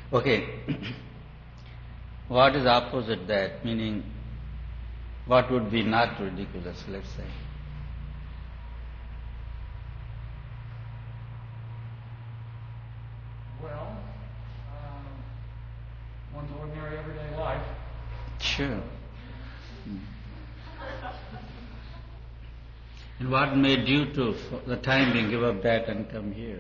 Okay. What is opposite that? Meaning, what would be not ridiculous, let's say? Well, one's ordinary everyday life. Sure. And what made you to, for the time being, give up that and come here?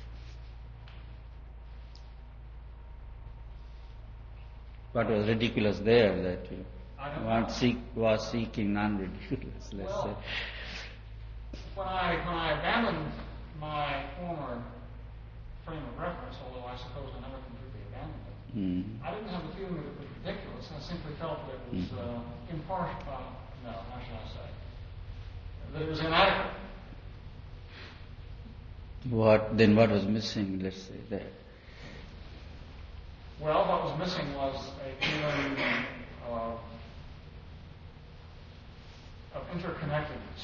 What was ridiculous there that you was seeking non-ridiculous, let's say? When I abandoned my former frame of reference, although I suppose I never completely abandoned it, I didn't have the feeling that it was ridiculous. I simply felt that it was impartial. No, how should I say? That it was inadequate. What was missing, let's say, there? Well, what was missing was a feeling of interconnectedness,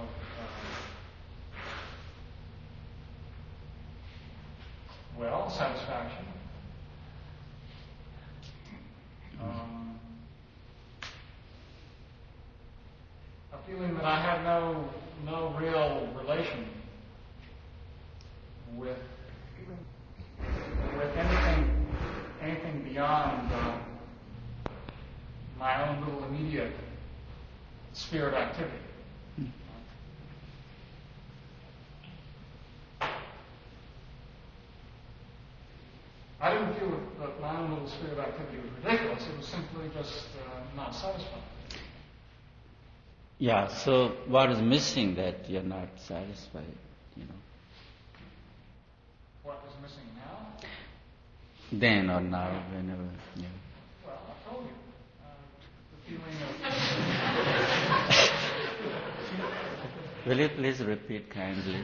of satisfaction. A feeling that I had no real relation with anything beyond my own little immediate sphere of activity. I didn't feel that my own little sphere of activity was ridiculous. It was simply just not satisfying. Yeah, so what is missing that you're not satisfied, What is missing now? Then or now, whenever. Yeah. Well, I told you. The feeling of... Will you please repeat kindly?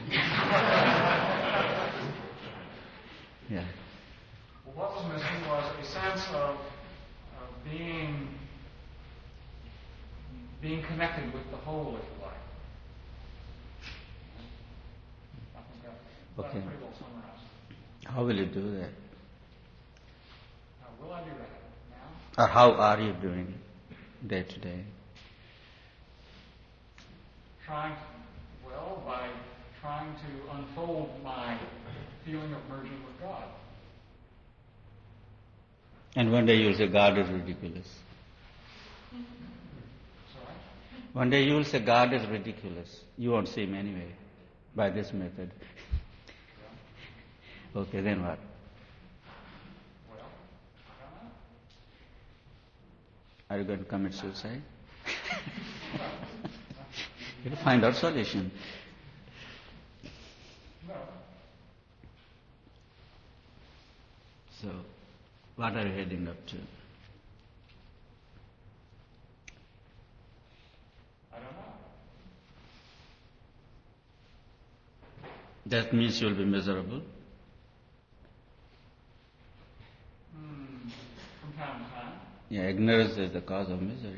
Yeah. Well, what was missing was a sense of being connected with the whole, if you like. I think that's pretty well summarized. How will you do that? How will I do that now? Or how are you doing day to day? By trying to unfold my feeling of merging with God. And one day you'll say God is ridiculous. Sorry? One day you'll say God is ridiculous. You won't see him anyway by this method. Okay, then what? Well, I don't know. Are you going to commit suicide? You'll find out solution. No. So, what are you heading up to? I don't know. That means you'll be miserable. From time to time. Yeah, ignorance is the cause of misery.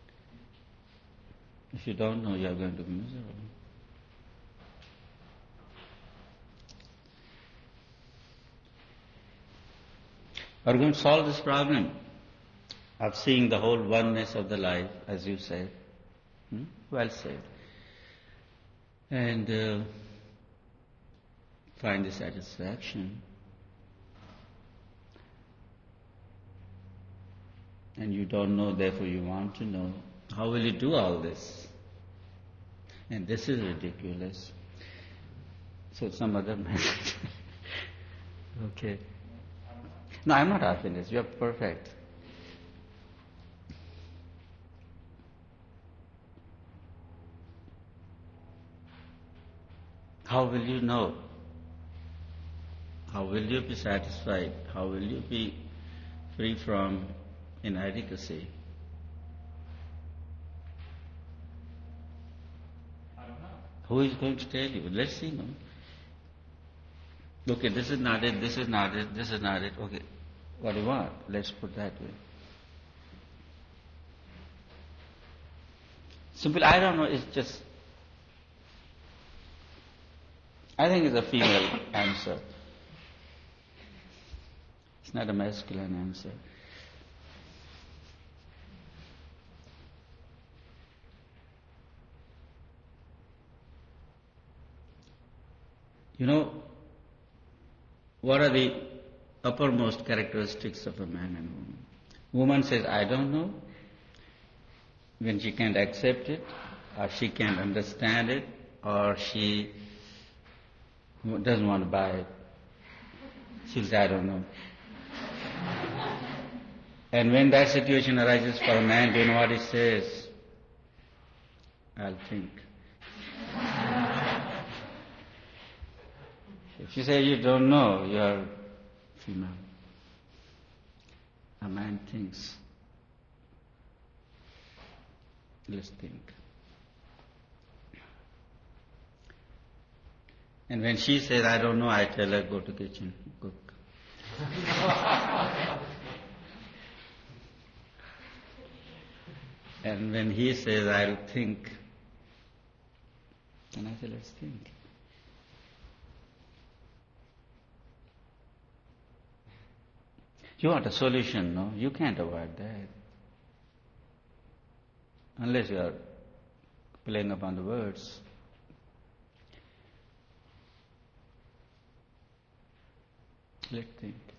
If you don't know, you are going to be miserable. Are going to solve this problem of seeing the whole oneness of the life, as you said. Well said. And find the satisfaction. And you don't know, therefore you want to know. How will you do all this? And this is ridiculous. So some other message. Okay. No, I'm not asking this. You're perfect. How will you know? How will you be satisfied? How will you be free from inadequacy? I don't know. Who is going to tell you? Let's see, no? Okay, this is not it, this is not it, this is not it. Okay, what do you want? Let's put that way. Simple, I don't know, it's just... I think it's a female answer. It's not a masculine answer. You know, what are the uppermost characteristics of a man and woman? Woman says, I don't know, when she can't accept it, or she can't understand it, or she doesn't want to buy it. She'll say, I don't know. And when that situation arises for a man, do you know what he says? I'll think. If you say you don't know, you are female. A man thinks. Let's think. And when she says, I don't know, I tell her, go to kitchen, cook. And when he says, I'll think, and I say, let's think. You want a solution, no? You can't avoid that. Unless you are playing upon the words. Let's think.